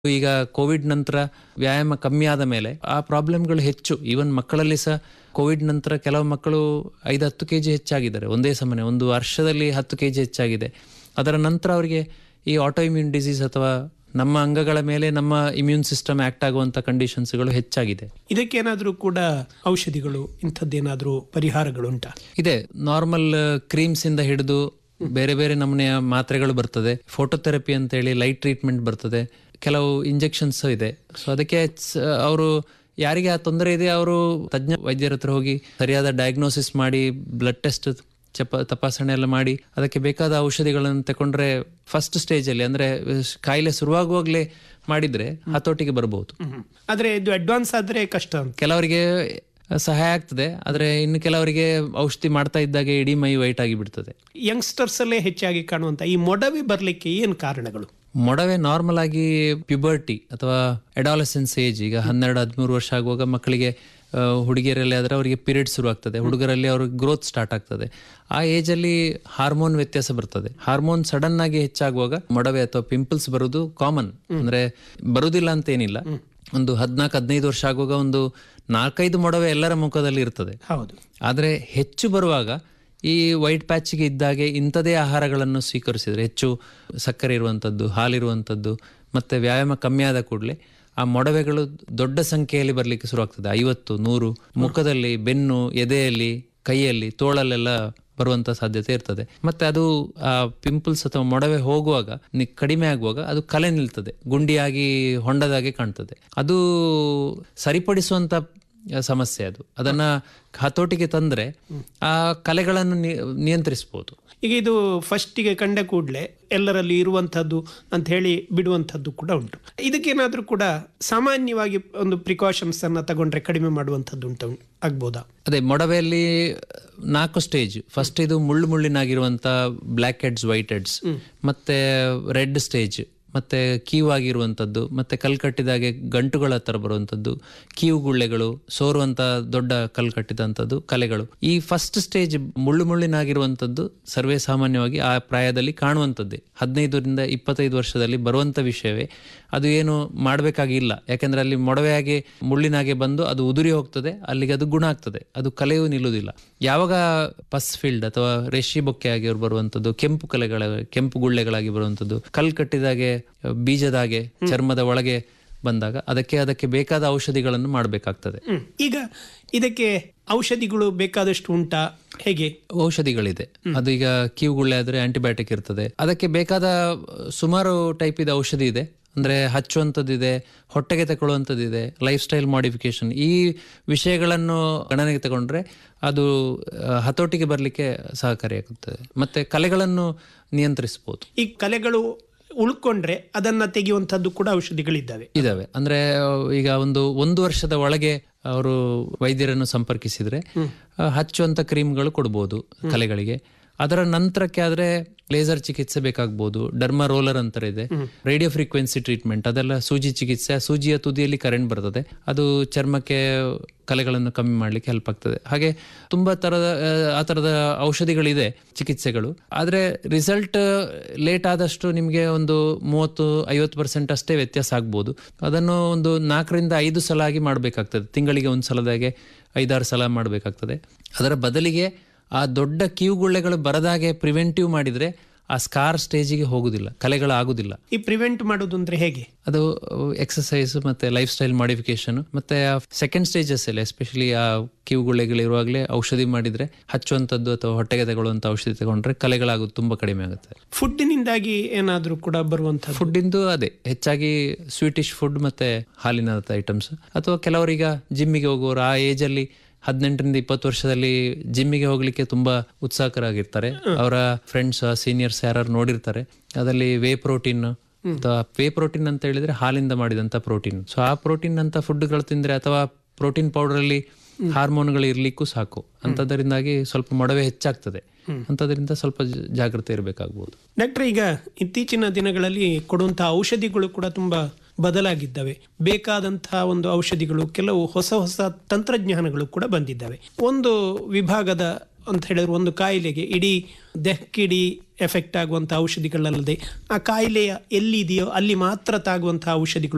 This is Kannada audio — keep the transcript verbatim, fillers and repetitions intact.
ಈಗ ಕೋವಿಡ್ ನಂತರ ವ್ಯಾಯಾಮ ಕಮ್ಮಿ ಆದ ಮೇಲೆ ಆ ಪ್ರಾಬ್ಲಮ್ಗಳು ಹೆಚ್ಚು. ಈವನ್ ಮಕ್ಕಳಲ್ಲಿ ಸಹ ಕೋವಿಡ್ ನಂತರ ಕೆಲವು ಮಕ್ಕಳು ಐದು ಹತ್ತು ಕೆ ಜಿ ಹೆಚ್ಚಾಗಿದ್ದಾರೆ ಒಂದೇ ಸಮನೆ, ಒಂದು ವರ್ಷದಲ್ಲಿ ಹತ್ತು ಕೆ ಜಿ ಹೆಚ್ಚಾಗಿದೆ. ಅದರ ನಂತರ ಅವರಿಗೆ ಈ ಆಟೋ ಇಮ್ಯೂನ್ ಡಿಸೀಸ್ ಅಥವಾ ನಮ್ಮ ಅಂಗಗಳ ಮೇಲೆ ನಮ್ಮ ಇಮ್ಯೂನ್ ಸಿಸ್ಟಮ್ ಆಕ್ಟ್ ಆಗುವಂತ ಕಂಡೀಷನ್ಸ್ಗಳು ಹೆಚ್ಚಾಗಿದೆ. ಇದಕ್ಕೇನಾದ್ರೂ ಕೂಡ ಔಷಧಿಗಳು ಇಂಥದ್ದೇನಾದ್ರೂ ಪರಿಹಾರಗಳುಂಟಾ? ಇದೆ. ನಾರ್ಮಲ್ ಕ್ರೀಮ್ಸ್ ಇಂದ ಹಿಡಿದು ಬೇರೆ ಬೇರೆ ನಮೂನೆಯ ಮಾತ್ರೆಗಳು ಬರ್ತದೆ. ಫೋಟೋಥೆರಪಿ ಅಂತ ಹೇಳಿ ಲೈಟ್ ಟ್ರೀಟ್ಮೆಂಟ್ ಬರ್ತದೆ. ಕೆಲವು ಇಂಜೆಕ್ಷನ್ಸ್ ಇದೆ. ಸೊ ಅದಕ್ಕೆ ಅವರು ಯಾರಿಗೆ ಆ ತೊಂದರೆ ಇದೆ ಅವರು ತಜ್ಞ ವೈದ್ಯರ ಹತ್ರ ಹೋಗಿ ಸರಿಯಾದ ಡಯಾಗ್ನೋಸಿಸ್ ಮಾಡಿ ಬ್ಲಡ್ ಟೆಸ್ಟ್ ಚಪ ತಪಾಸಣೆ ಎಲ್ಲ ಮಾಡಿ ಅದಕ್ಕೆ ಬೇಕಾದ ಔಷಧಿಗಳನ್ನು ತಗೊಂಡ್ರೆ ಫಸ್ಟ್ ಸ್ಟೇಜ್ ಅಲ್ಲಿ ಅಂದ್ರೆ ಕಾಯಿಲೆ ಶುರುವಾಗುವಾಗಲೇ ಮಾಡಿದ್ರೆ ಹತೋಟಿಗೆ ಬರಬಹುದು. ಆದ್ರೆ ಇದು ಅಡ್ವಾನ್ಸ್ ಆದ್ರೆ ಕಷ್ಟ. ಕೆಲವರಿಗೆ ಸಹಾಯ ಆಗ್ತದೆ, ಆದ್ರೆ ಇನ್ನು ಕೆಲವರಿಗೆ ಔಷಧಿ ಮಾಡ್ತಾ ಇದ್ದಾಗೆ ಇಡೀ ಮೈ ವೈಟ್ ಆಗಿ ಬಿಡ್ತದೆ. ಯಂಗ್ಸ್ಟರ್ಸ್ ಅಲ್ಲೇ ಹೆಚ್ಚಾಗಿ ಕಾಣುವಂತ ಈ ಮೊಡವೆ ಬರ್ಲಿಕ್ಕೆ ಏನ್ ಕಾರಣಗಳು? ಮೊಡವೆ ನಾರ್ಮಲ್ ಆಗಿ ಪ್ಯುಬರ್ಟಿ ಅಥವಾ ಅಡಾಲಸೆನ್ಸ್ ಏಜ್, ಈಗ ಹನ್ನೆರಡು ಹದಿಮೂರು ವರ್ಷ ಆಗುವಾಗ ಮಕ್ಕಳಿಗೆ, ಹುಡುಗಿಯರಲ್ಲಿ ಆದ್ರೆ ಅವರಿಗೆ ಪೀರಿಯಡ್ ಶುರು ಆಗ್ತದೆ, ಹುಡುಗರಲ್ಲಿ ಅವ್ರಿಗೆ ಗ್ರೋತ್ ಸ್ಟಾರ್ಟ್ ಆಗ್ತದೆ. ಆ ಏಜ್ ಅಲ್ಲಿ ಹಾರ್ಮೋನ್ ವ್ಯತ್ಯಾಸ ಬರ್ತದೆ. ಹಾರ್ಮೋನ್ ಸಡನ್ ಆಗಿ ಹೆಚ್ಚಾಗುವಾಗ ಮೊಡವೆ ಅಥವಾ ಪಿಂಪಲ್ಸ್ ಬರುವುದು ಕಾಮನ್. ಅಂದ್ರೆ ಬರುದಿಲ್ಲ ಅಂತ ಏನಿಲ್ಲ. ಒಂದು ಹದಿನಾಲ್ಕು ಹದಿನೈದು ವರ್ಷ ಆಗುವಾಗ ಒಂದು ನಾಲ್ಕೈದು ಮೊಡವೆ ಎಲ್ಲರ ಮುಖದಲ್ಲಿ ಇರ್ತದೆ. ಹೌದು. ಆದ್ರೆ ಹೆಚ್ಚು ಬರುವಾಗ ಈ ವೈಟ್ ಪ್ಯಾಚ್ಗೆ ಇದ್ದಾಗೆ ಇಂಥದೇ ಆಹಾರಗಳನ್ನು ಸ್ವೀಕರಿಸಿದ್ರೆ, ಹೆಚ್ಚು ಸಕ್ಕರೆ ಇರುವಂಥದ್ದು, ಹಾಲಿರುವಂಥದ್ದು, ಮತ್ತೆ ವ್ಯಾಯಾಮ ಕಮ್ಮಿ ಆದ ಕೂಡಲೇ ಆ ಮೊಡವೆಗಳು ದೊಡ್ಡ ಸಂಖ್ಯೆಯಲ್ಲಿ ಬರಲಿಕ್ಕೆ ಶುರು ಆಗ್ತದೆ. ಐವತ್ತು ನೂರು ಮುಖದಲ್ಲಿ, ಬೆನ್ನು, ಎದೆಯಲ್ಲಿ, ಕೈಯಲ್ಲಿ, ತೋಳಲ್ಲೆಲ್ಲ ಬರುವಂತ ಸಾಧ್ಯತೆ ಇರ್ತದೆ. ಮತ್ತೆ ಅದು ಆ ಪಿಂಪಲ್ಸ್ ಅಥವಾ ಮೊಡವೆ ಹೋಗುವಾಗ ಕಡಿಮೆ ಆಗುವಾಗ ಅದು ಕಲೆ ನಿಲ್ತದೆ, ಗುಂಡಿಯಾಗಿ ಹೊಂಡದಾಗೆ ಕಾಣ್ತದೆ. ಅದು ಸರಿಪಡಿಸುವಂತ ಸಮಸ್ಯೆ. ಅದು ಅದನ್ನ ಹತೋಟಿಗೆ ತಂದ್ರೆ ಆ ಕಲೆಗಳನ್ನು ನಿಯಂತ್ರಿಸಬಹುದು. ಈಗ ಇದು ಫಸ್ಟಿಗೆ ಕಂಡ ಕೂಡಲೇ ಎಲ್ಲರಲ್ಲಿ ಇರುವಂತಹದ್ದು ಅಂತ ಹೇಳಿ ಬಿಡುವಂತಹದ್ದು ಕೂಡ ಉಂಟು. ಇದಕ್ಕೇನಾದ್ರೂ ಕೂಡ ಸಾಮಾನ್ಯವಾಗಿ ಒಂದು ಪ್ರಿಕಾಷನ್ಸ್ ಅನ್ನ ತಗೊಂಡ್ರೆ ಕಡಿಮೆ ಮಾಡುವಂತಹದ್ದು ಉಂಟು ಆಗ್ಬೋದಾ? ಅದೇ, ಮೊಡವೆಯಲ್ಲಿ ನಾಲ್ಕು ಸ್ಟೇಜ್. ಫಸ್ಟ್ ಇದು ಮುಳ್ಳು ಮುಳ್ಳಿನಾಗಿರುವಂತ ಬ್ಲ್ಯಾಕ್ ಹೆಡ್ಸ್, ವೈಟ್ ಹೆಡ್ಸ್, ಮತ್ತೆ ರೆಡ್ ಸ್ಟೇಜ್, ಮತ್ತೆ ಕೀವು ಆಗಿರುವಂಥದ್ದು, ಮತ್ತೆ ಕಲ್ ಕಟ್ಟಿದಾಗೆ ಗಂಟುಗಳ ಹತ್ರ ಬರುವಂಥದ್ದು, ಕೀವು ಗುಳ್ಳೆಗಳು, ಸೋರುವಂತ ದೊಡ್ಡ ಕಲ್ ಕಟ್ಟಿದಂಥದ್ದು ಕಲೆಗಳು. ಈ ಫಸ್ಟ್ ಸ್ಟೇಜ್ ಮುಳ್ಳು ಮುಳ್ಳಿನಾಗಿರುವಂಥದ್ದು ಸರ್ವೇ ಸಾಮಾನ್ಯವಾಗಿ ಆ ಪ್ರಾಯದಲ್ಲಿ ಕಾಣುವಂಥದ್ದೇ. ಹದಿನೈದರಿಂದ ಇಪ್ಪತ್ತೈದು ವರ್ಷದಲ್ಲಿ ಬರುವಂತ ವಿಷಯವೇ. ಅದು ಏನು ಮಾಡಬೇಕಾಗಿಲ್ಲ, ಯಾಕೆಂದ್ರೆ ಅಲ್ಲಿ ಮೊಡವೆಯಾಗಿ ಮುಳ್ಳಿನಾಗೆ ಬಂದು ಅದು ಉದುರಿ ಹೋಗ್ತದೆ, ಅಲ್ಲಿಗೆ ಅದು ಗುಣ ಆಗ್ತದೆ, ಅದು ಕಲೆಯೂ ನಿಲ್ಲುವುದಿಲ್ಲ. ಯಾವಾಗ ಪಸ್ ಫೀಲ್ಡ್ ಅಥವಾ ರೇಷಿ ಬೊಕ್ಕೆ ಆಗಿ ಬರುವಂಥದ್ದು, ಕೆಂಪು ಕಲೆಗಳ ಕೆಂಪು ಗುಳ್ಳೆಗಳಾಗಿ ಬರುವಂಥದ್ದು, ಕಲ್ ಕಟ್ಟಿದಾಗೆ ಬೀಜದಾಗೆ ಚರ್ಮದ ಒಳಗೆ ಬಂದಾಗ ಅದಕ್ಕೆ ಅದಕ್ಕೆ ಬೇಕಾದ ಔಷಧಿಗಳನ್ನು ಮಾಡಬೇಕಾಗ್ತದೆ. ಈಗ ಇದಕ್ಕೆ ಔಷಧಿಗಳು ಬೇಕಾದಷ್ಟು ಉಂಟಾ? ಹೇಗೆ? ಔಷಧಿಗಳಿದೆ. ಅದು ಈಗ ಕೀವುಗುಳ್ಳೆ ಆದ್ರೆ ಆಂಟಿಬಯೋಟಿಕ್ ಇರ್ತದೆ. ಅದಕ್ಕೆ ಬೇಕಾದ ಸುಮಾರು ಟೈಪ್ ಇದೆ ಔಷಧಿ ಇದೆ. ಅಂದ್ರೆ ಹಚ್ಚುವಂಥದ್ದಿದೆ, ಹೊಟ್ಟೆಗೆ ತಗೊಳ್ಳುವಂಥದ್ದಿದೆ, ಲೈಫ್ ಸ್ಟೈಲ್ ಮಾಡಿಫಿಕೇಶನ್. ಈ ವಿಷಯಗಳನ್ನು ಗಣನೆಗೆ ತಗೊಂಡ್ರೆ ಅದು ಹತೋಟಿಗೆ ಬರಲಿಕ್ಕೆ ಸಹಕಾರಿಯಾಗುತ್ತದೆ. ಮತ್ತೆ ಕಲೆಗಳನ್ನು ನಿಯಂತ್ರಿಸಬಹುದು. ಈ ಕಲೆಗಳು ಉಳ್ಕೊಂಡ್ರೆ ಅದನ್ನ ತೆಗೆಯುವಂತದ್ದು ಕೂಡ ಔಷಧಿಗಳಿದ್ದಾವೆ ಇದಾವೆ. ಅಂದ್ರೆ ಈಗ ಒಂದು ಒಂದು ವರ್ಷದ ಒಳಗೆ ಅವರು ವೈದ್ಯರನ್ನು ಸಂಪರ್ಕಿಸಿದ್ರೆ ಹಚ್ಚುವಂತ ಕ್ರೀಮ್ಗಳು ಕೊಡ್ಬೋದು ಕಲೆಗಳಿಗೆ. ಅದರ ನಂತರಕ್ಕೆ ಆದ್ರೆ ಲೇಸರ್ ಚಿಕಿತ್ಸೆ ಬೇಕಾಗಬಹುದು, ಡರ್ಮಾ ರೋಲರ್ ಅಂತ ಇದೆ, ರೇಡಿಯೋ ಫ್ರೀಕ್ವೆನ್ಸಿ ಟ್ರೀಟ್ಮೆಂಟ್, ಅದೆಲ್ಲ ಸೂಜಿ ಚಿಕಿತ್ಸೆ. ಸೂಜಿಯ ತುದಿಯಲ್ಲಿ ಕರೆಂಟ್ ಬರ್ತದೆ, ಅದು ಚರ್ಮಕ್ಕೆ ಕಲೆಗಳನ್ನು ಕಮ್ಮಿ ಮಾಡ್ಲಿಕ್ಕೆ ಹೆಲ್ಪ್ ಆಗ್ತದೆ. ಹಾಗೆ ತುಂಬಾ ತರದ ಆ ತರದ ಔಷಧಿಗಳಿದೆ, ಚಿಕಿತ್ಸೆಗಳು. ಆದ್ರೆ ರಿಸಲ್ಟ್ ಲೇಟ್ ಆದಷ್ಟು ನಿಮ್ಗೆ ಒಂದು ಮೂವತ್ತು ಐವತ್ತು ಪರ್ಸೆಂಟ್ ಅಷ್ಟೇ ವ್ಯತ್ಯಾಸ ಆಗ್ಬೋದು. ಅದನ್ನು ಒಂದು ನಾಲ್ಕರಿಂದ ಐದು ಸಲ ಆಗಿ ಮಾಡ್ಬೇಕಾಗ್ತದೆ. ತಿಂಗಳಿಗೆ ಒಂದು ಸಲದಾಗೆ ಐದಾರು ಸಲ ಮಾಡ್ಬೇಕಾಗ್ತದೆ. ಅದರ ಬದಲಿಗೆ ಆ ದೊಡ್ಡ ಕಿವುಗುಳ್ಳೆಗಳು ಬರದಾಗೆ ಪ್ರಿವೆಂಟಿವ್ ಮಾಡಿದ್ರೆ ಆ ಸ್ಕಾರ್ ಸ್ಟೇಜಿಗೆ ಹೋಗುದಿಲ್ಲ, ಕಲೆಗಳು ಆಗುದಿಲ್ಲ. ಈ ಪ್ರಿವೆಂಟ್ ಮಾಡೋದು ಅಂದ್ರೆ ಹೇಗೆ? ಅದು ಎಕ್ಸರ್ಸೈಸ್ ಮತ್ತೆ ಲೈಫ್ ಸ್ಟೈಲ್ ಮಾಡಿಫಿಕೇಶನ್, ಮತ್ತೆ ಸೆಕೆಂಡ್ ಸ್ಟೇಜಸ್ ಅಲ್ಲಿ ಎಸ್ಪೆಷಲಿ ಆ ಕಿವುಗುಳ್ಳೆಗಳಿರುವಾಗಲೇ ಔಷಧಿ ಮಾಡಿದ್ರೆ, ಹಚ್ಚುವಂಥದ್ದು ಅಥವಾ ಹೊಟ್ಟೆಗೆ ತಗೊಳ್ಳುವಂತ ಔಷಧಿ ತಗೊಂಡ್ರೆ ಕಲೆಗಳಾಗೋದು ತುಂಬಾ ಕಡಿಮೆ ಆಗುತ್ತೆ. ಫುಡ್ಡಿನಿಂದಾಗಿ ಏನಾದ್ರೂ ಕೂಡ ಬರುವಂತ? ಫುಡ್ಡಿಂದು ಅದೇ ಹೆಚ್ಚಾಗಿ ಸ್ವೀಟಿಶ್ ಫುಡ್ ಮತ್ತೆ ಹಾಲಿನ ಐಟಮ್ಸ್. ಅಥವಾ ಕೆಲವರೀಗ ಜಿಮ್ಮಿಗೆ ಹೋಗುವವರು ಆ ಏಜ್ ಅಲ್ಲಿ ಹದಿನೆಂಟರಿಂದ ಇಪ್ಪತ್ತು ವರ್ಷದಲ್ಲಿ ಜಿಮ್ಮಿಗೆ ಹೋಗ್ಲಿಕ್ಕೆ ತುಂಬಾ ಉತ್ಸಾಹಕರಾಗಿರ್ತಾರೆ. ಅವರ ಫ್ರೆಂಡ್ಸ್ ಸೀನಿಯರ್ಸ್ ಯಾರು ನೋಡಿರ್ತಾರೆ. ಅದರಲ್ಲಿ ವೇ ಪ್ರೋಟೀನ್ ಅಥವಾ ವೇ ಪ್ರೋಟೀನ್ ಅಂತ ಹೇಳಿದ್ರೆ ಹಾಲಿಂದ ಮಾಡಿದಂತ ಪ್ರೋಟೀನ್. ಸೊ ಆ ಪ್ರೋಟೀನ್ ಅಂತ ಫುಡ್ಗಳು ತಿಂದ್ರೆ ಅಥವಾ ಪ್ರೋಟೀನ್ ಪೌಡರ್ ಅಲ್ಲಿ ಹಾರ್ಮೋನ್ಗಳು ಇರ್ಲಿಕ್ಕೂ ಸಾಕು. ಅಂತದರಿಂದಾಗಿ ಸ್ವಲ್ಪ ಮೊಡವೆ ಹೆಚ್ಚಾಗ್ತದೆ. ಅಂತದ್ರಿಂದ ಸ್ವಲ್ಪ ಜಾಗ್ರತೆ ಇರಬೇಕಾಗ್ಬೋದು. ಡಾಕ್ಟರ್, ಈಗ ಇತ್ತೀಚಿನ ದಿನಗಳಲ್ಲಿ ಕೊಡುವಂತಹ ಔಷಧಿಗಳು ಕೂಡ ತುಂಬಾ ಬದಲಾಗಿದ್ದಾವೆ. ಬೇಕಾದಂತಹ ಒಂದು ಔಷಧಿಗಳು, ಕೆಲವು ಹೊಸ ಹೊಸ ತಂತ್ರಜ್ಞಾನಗಳು ಕೂಡ ಬಂದಿದ್ದಾವೆ. ಒಂದು ವಿಭಾಗದ ಅಂತ ಹೇಳಿದ್ರೆ ಒಂದು ಕಾಯಿಲೆಗೆ ಇಡೀ ದೇಹಕ್ಕಿಡೀ ಎಫೆಕ್ಟ್ ಆಗುವಂತಹ ಔಷಧಿಗಳಲ್ಲದೆ ಆ ಕಾಯಿಲೆಯ ಎಲ್ಲಿದೆಯೋ ಅಲ್ಲಿ ಮಾತ್ರ ತಾಗುವಂತಹ ಔಷಧಿಗಳು